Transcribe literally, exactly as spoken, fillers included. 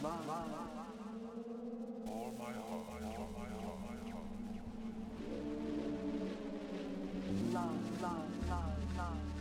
All my heart, all my heart, my heart. Love, love, love, love.